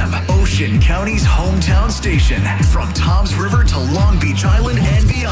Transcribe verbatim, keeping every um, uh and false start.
M, Ocean County's hometown station. From Toms River to Long Beach Island and beyond.